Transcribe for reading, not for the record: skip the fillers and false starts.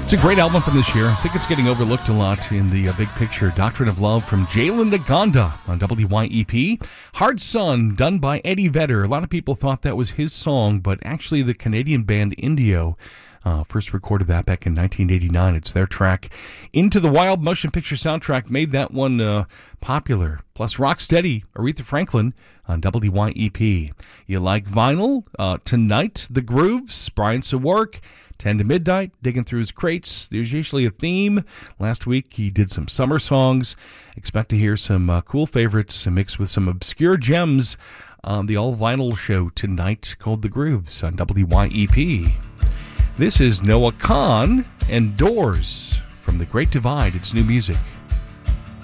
It's a great album from this year. I think it's getting overlooked a lot in the big picture. Doctrine of Love from Jalen Naganda on WYEP. Hard Sun, done by Eddie Vedder. A lot of people thought that was his song, but actually the Canadian band Indio first recorded that back in 1989. It's their track. Into the Wild motion picture soundtrack made that one popular. Plus Rocksteady, Aretha Franklin on WYEP. You like vinyl? Tonight, The Grooves, Brian Sawark. 10 to midnight, digging through his crates. There's usually a theme. Last week, he did some summer songs. Expect to hear some cool favorites mixed with some obscure gems on the all-vinyl show tonight called The Grooves on WYEP. This is Noah Kahan and Doors from The Great Divide. It's new music.